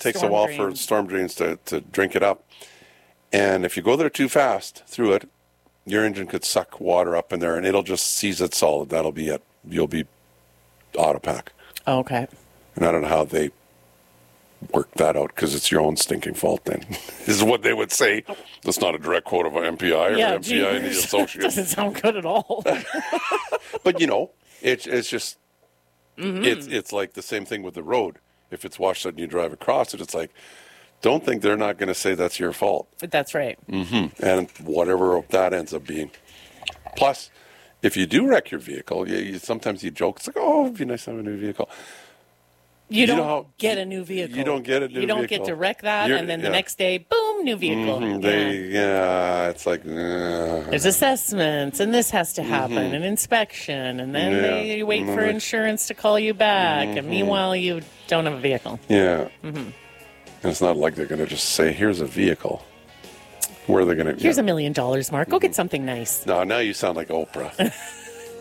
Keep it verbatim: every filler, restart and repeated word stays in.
takes storm a while drains. for storm drains to, to drink it up. And if you go there too fast through it, your engine could suck water up in there, and it'll just seize it solid. That'll be it. You'll be auto pack. Oh, okay. And I don't know how they work that out, because it's your own stinking fault then. This is what they would say. That's not a direct quote of an M P I or Yeah, M P I and the geez. associates. Doesn't sound good at all. But, you know, it's it's just, Mm-hmm. it's it's like the same thing with the road. If it's washed out and you drive across it, it's like, don't think they're not going to say that's your fault. That's right. Mm-hmm. And whatever that ends up being. Plus, if you do wreck your vehicle, you, you, sometimes you joke, it's like, oh, it'd be nice to have a new vehicle. You, You don't know how- get a new vehicle. you don't get a new You don't vehicle. get to wreck that, You're- and then yeah. the next day, boom, new vehicle. Mhm, Yeah. they, yeah, it's like, uh, There's assessments, and this has to happen, and inspection, and then Mm-hmm. Yeah. they you wait for Mhm. insurance to call you back, and meanwhile you don't have a vehicle. yeah. Mm-hmm. And it's not like they're going to just say, here's a vehicle. Where are they going to? Here's yeah. a million dollars, Mark. Go get something nice. No, now you sound like Oprah.